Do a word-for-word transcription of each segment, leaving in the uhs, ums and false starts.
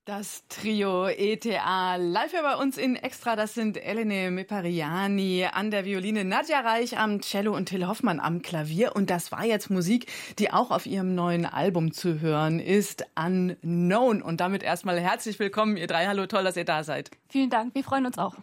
Das Trio E T A live hier bei uns in Extra, das sind Elene Mepariani an der Violine, Nadja Reich am Cello und Till Hoffmann am Klavier. Und das war jetzt Musik, die auch auf ihrem neuen Album zu hören ist, Unknown. Und damit erstmal herzlich willkommen, ihr drei. Hallo, toll, dass ihr da seid. Vielen Dank, wir freuen uns auch.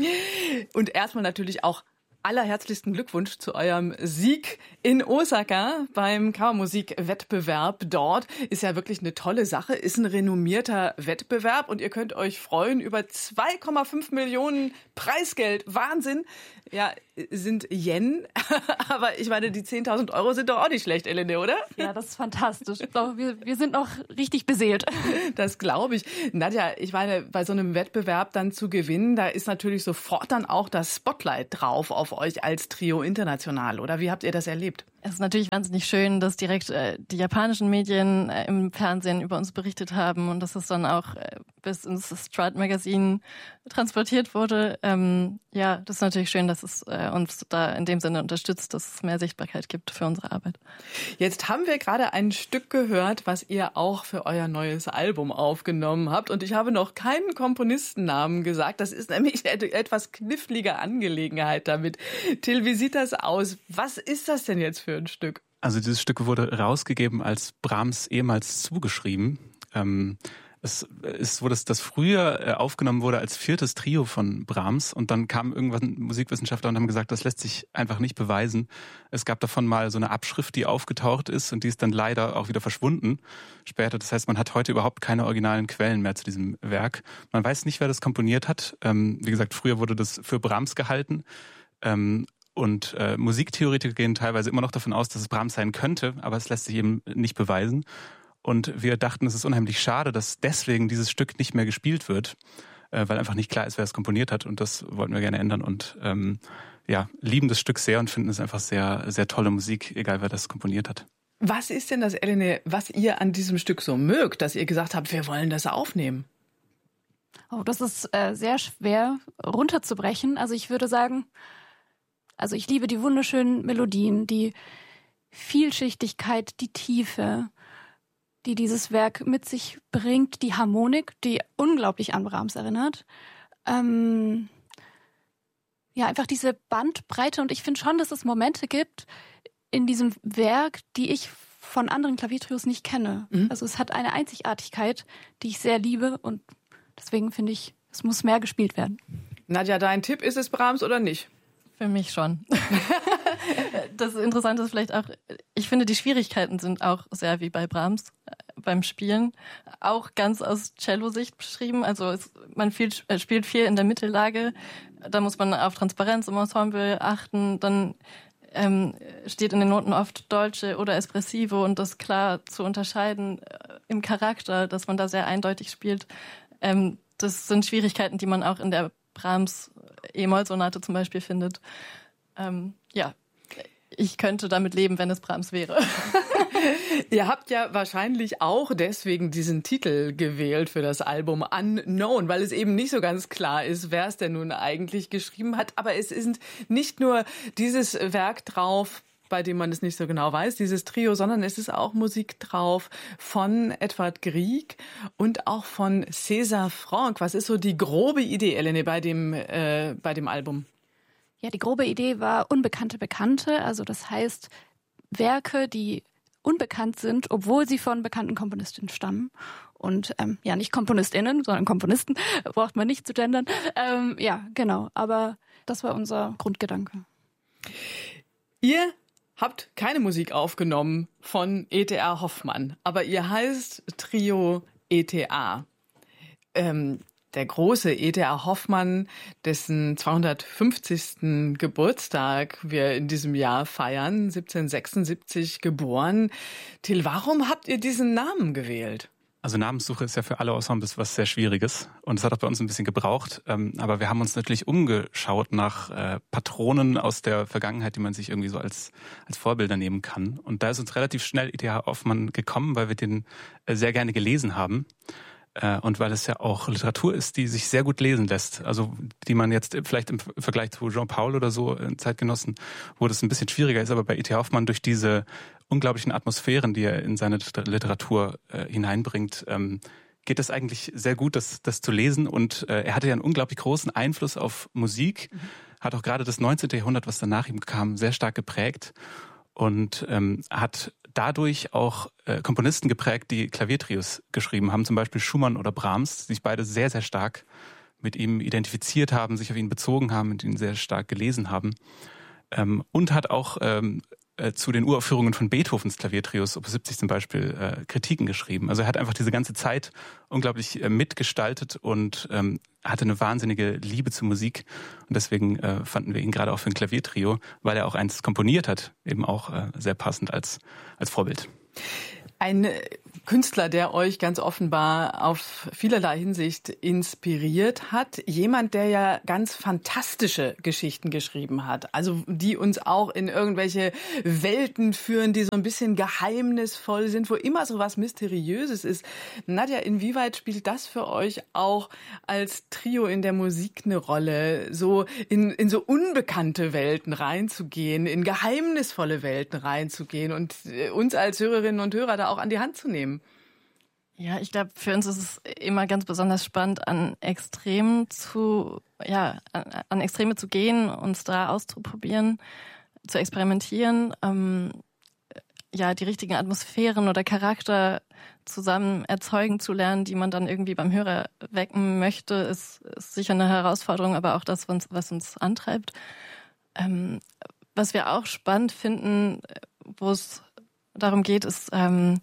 Und erstmal natürlich auch allerherzlichsten Glückwunsch zu eurem Sieg in Osaka beim Kammermusikwettbewerb dort. Ist ja wirklich eine tolle Sache, ist ein renommierter Wettbewerb und ihr könnt euch freuen über zwei Komma fünf Millionen Preisgeld. Wahnsinn! Ja, sind Yen, aber ich meine, die zehntausend Euro sind doch auch nicht schlecht, Elene, oder? Ja, das ist fantastisch. Ich glaube, wir, wir sind noch richtig beseelt. Das glaube ich. Nadja, ich meine, bei so einem Wettbewerb dann zu gewinnen, da ist natürlich sofort dann auch das Spotlight drauf auf euch als Trio international, oder? Wie habt ihr das erlebt? Es ist natürlich wahnsinnig schön, dass direkt äh, die japanischen Medien äh, im Fernsehen über uns berichtet haben und dass es dann auch äh, bis ins Strut-Magazin transportiert wurde. Ähm, ja, das ist natürlich schön, dass es äh, uns da in dem Sinne unterstützt, dass es mehr Sichtbarkeit gibt für unsere Arbeit. Jetzt haben wir gerade ein Stück gehört, was ihr auch für euer neues Album aufgenommen habt. Und ich habe noch keinen Komponistennamen gesagt. Das ist nämlich eine etwas knifflige Angelegenheit damit. Till, wie sieht das aus? Was ist das denn jetzt für ein Stück? Also dieses Stück wurde rausgegeben als Brahms ehemals zugeschrieben. Ähm, es ist so, dass das früher aufgenommen wurde als viertes Trio von Brahms und dann kamen irgendwann Musikwissenschaftler und haben gesagt, das lässt sich einfach nicht beweisen. Es gab davon mal so eine Abschrift, die aufgetaucht ist und die ist dann leider auch wieder verschwunden später. Das heißt, man hat heute überhaupt keine originalen Quellen mehr zu diesem Werk. Man weiß nicht, wer das komponiert hat. Ähm, wie gesagt, früher wurde das für Brahms gehalten. Ähm, Und äh, Musiktheoretiker gehen teilweise immer noch davon aus, dass es Brahms sein könnte, aber es lässt sich eben nicht beweisen. Und wir dachten, es ist unheimlich schade, dass deswegen dieses Stück nicht mehr gespielt wird, äh, weil einfach nicht klar ist, wer es komponiert hat. Und das wollten wir gerne ändern. Und ähm, ja, lieben das Stück sehr und finden es einfach sehr, sehr tolle Musik, egal wer das komponiert hat. Was ist denn das, Elene, was ihr an diesem Stück so mögt, dass ihr gesagt habt, wir wollen das aufnehmen? Oh, das ist äh, sehr schwer runterzubrechen. Also ich würde sagen, Also ich liebe die wunderschönen Melodien, die Vielschichtigkeit, die Tiefe, die dieses Werk mit sich bringt, die Harmonik, die unglaublich an Brahms erinnert. Ähm, ja, einfach diese Bandbreite. Und ich finde schon, dass es Momente gibt in diesem Werk, die ich von anderen Klaviertrios nicht kenne. Mhm. Also es hat eine Einzigartigkeit, die ich sehr liebe und deswegen finde ich, es muss mehr gespielt werden. Nadja, dein Tipp, ist es Brahms oder nicht? Für mich schon. Das Interessante ist vielleicht auch, ich finde, die Schwierigkeiten sind auch sehr wie bei Brahms beim Spielen, auch ganz aus Cello-Sicht beschrieben. Also es, man viel, spielt viel in der Mittellage, da muss man auf Transparenz im Ensemble achten, dann ähm, steht in den Noten oft Dolce oder Espressivo und das klar zu unterscheiden äh, im Charakter, dass man da sehr eindeutig spielt. Ähm, das sind Schwierigkeiten, die man auch in der Brahms E-Moll-Sonate zum Beispiel findet. Ähm, ja, ich könnte damit leben, wenn es Brahms wäre. Ihr habt ja wahrscheinlich auch deswegen diesen Titel gewählt für das Album Unknown, weil es eben nicht so ganz klar ist, wer es denn nun eigentlich geschrieben hat. Aber es ist nicht nur dieses Werk drauf, bei dem man es nicht so genau weiß, dieses Trio, sondern es ist auch Musik drauf von Edvard Grieg und auch von César Franck. Was ist so die grobe Idee, Elene, bei dem, äh, bei dem Album? Ja, die grobe Idee war unbekannte Bekannte, also das heißt Werke, die unbekannt sind, obwohl sie von bekannten Komponistinnen stammen. Und ähm, ja, nicht KomponistInnen, sondern Komponisten, braucht man nicht zu gendern. Ähm, ja, genau, aber das war unser Grundgedanke. Ihr habt keine Musik aufgenommen von E T A Hoffmann, aber ihr heißt Trio E T A. Ähm, der große E T A Hoffmann, dessen zweihundertfünfzigsten Geburtstag wir in diesem Jahr feiern, siebzehnhundertsechsundsiebzig geboren. Till, warum habt ihr diesen Namen gewählt? Also Namenssuche ist ja für alle Ensembles was sehr Schwieriges und es hat auch bei uns ein bisschen gebraucht. Aber wir haben uns natürlich umgeschaut nach äh, Patronen aus der Vergangenheit, die man sich irgendwie so als als Vorbilder nehmen kann. Und da ist uns relativ schnell E T A Hoffmann gekommen, weil wir den äh, sehr gerne gelesen haben. Äh, und weil es ja auch Literatur ist, die sich sehr gut lesen lässt. Also die man jetzt vielleicht im Vergleich zu Jean-Paul oder so in Zeitgenossen, wo das ein bisschen schwieriger ist, aber bei E T A Hoffmann durch diese unglaublichen Atmosphären, die er in seine Literatur äh, hineinbringt, ähm, geht es eigentlich sehr gut, das, das zu lesen. Und äh, er hatte ja einen unglaublich großen Einfluss auf Musik, mhm. hat auch gerade das neunzehnte Jahrhundert, was danach ihm kam, sehr stark geprägt und ähm, hat dadurch auch äh, Komponisten geprägt, die Klaviertrios geschrieben haben, zum Beispiel Schumann oder Brahms, die sich beide sehr, sehr stark mit ihm identifiziert haben, sich auf ihn bezogen haben und ihn sehr stark gelesen haben. Ähm, und hat auch ähm, äh, zu den Uraufführungen von Beethovens Klaviertrios, Opus siebzig zum Beispiel, äh, Kritiken geschrieben. Also er hat einfach diese ganze Zeit unglaublich äh, mitgestaltet und ähm, hatte eine wahnsinnige Liebe zur Musik. Und deswegen äh, fanden wir ihn gerade auch für ein Klaviertrio, weil er auch eins komponiert hat, eben auch äh, sehr passend als, als Vorbild. Ein Künstler, der euch ganz offenbar auf vielerlei Hinsicht inspiriert hat. Jemand, der ja ganz fantastische Geschichten geschrieben hat. Also die uns auch in irgendwelche Welten führen, die so ein bisschen geheimnisvoll sind, wo immer so was Mysteriöses ist. Nadja, inwieweit spielt das für euch auch als Trio in der Musik eine Rolle? So in, in so unbekannte Welten reinzugehen, in geheimnisvolle Welten reinzugehen und uns als Hörerinnen und Hörer da auch an die Hand zu nehmen? Ja, ich glaube, für uns ist es immer ganz besonders spannend, an Extremen zu, ja, an, an Extreme zu gehen, uns da auszuprobieren, zu experimentieren, ähm, ja, die richtigen Atmosphären oder Charakter zusammen erzeugen zu lernen, die man dann irgendwie beim Hörer wecken möchte, ist, ist sicher eine Herausforderung, aber auch das, was, was uns antreibt. Ähm, was wir auch spannend finden, wo es darum geht, ist, ähm,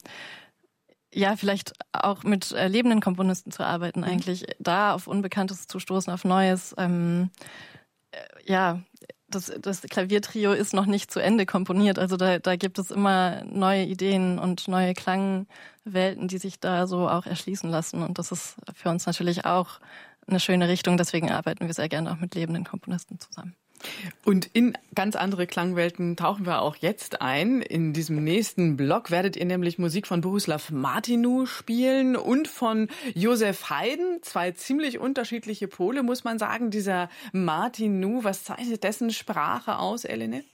ja, vielleicht auch mit äh, lebenden Komponisten zu arbeiten, mhm. eigentlich. Da auf Unbekanntes zu stoßen, auf Neues. Ähm, äh, ja, das, das Klaviertrio ist noch nicht zu Ende komponiert. Also da, da gibt es immer neue Ideen und neue Klangwelten, die sich da so auch erschließen lassen. Und das ist für uns natürlich auch eine schöne Richtung. Deswegen arbeiten wir sehr gerne auch mit lebenden Komponisten zusammen. Und in ganz andere Klangwelten tauchen wir auch jetzt ein. In diesem nächsten Block werdet ihr nämlich Musik von Bohuslav Martinu spielen und von Josef Haydn. Zwei ziemlich unterschiedliche Pole, muss man sagen. Dieser Martinu, was zeichnet dessen Sprache aus, Elene?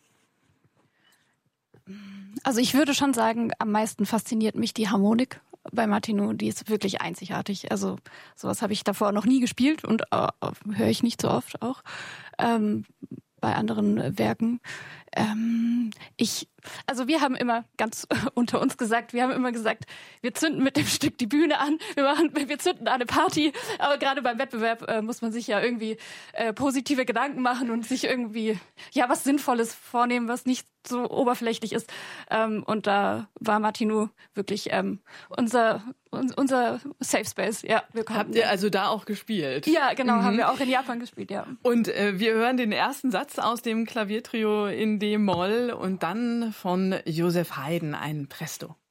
Also ich würde schon sagen, am meisten fasziniert mich die Harmonik bei Martinu. Die ist wirklich einzigartig. Also sowas habe ich davor noch nie gespielt und äh, höre ich nicht so oft auch. Ähm, bei anderen Werken. Ähm, ich, also wir haben immer ganz unter uns gesagt, wir haben immer gesagt, wir zünden mit dem Stück die Bühne an, wir machen, wir zünden eine Party, aber gerade beim Wettbewerb äh, muss man sich ja irgendwie äh, positive Gedanken machen und sich irgendwie, ja, was Sinnvolles vornehmen, was nicht so oberflächlich ist. Ähm, und da war Martinu wirklich ähm, unser unser Safe Space. Ja, wir Habt ihr also da auch gespielt? Ja, genau, mhm. haben wir auch in Japan gespielt, ja. Und äh, wir hören den ersten Satz aus dem Klaviertrio in D-Moll und dann von Josef Haydn ein Presto.